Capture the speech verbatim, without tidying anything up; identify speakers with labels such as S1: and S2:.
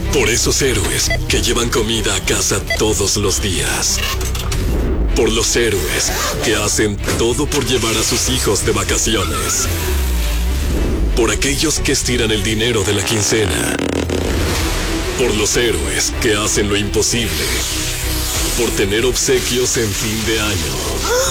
S1: Por esos héroes que llevan comida a casa todos los días. Por los héroes que hacen todo por llevar a sus hijos de vacaciones. Por aquellos que estiran el dinero de la quincena. Por los héroes que hacen lo imposible. Por tener obsequios en fin de año.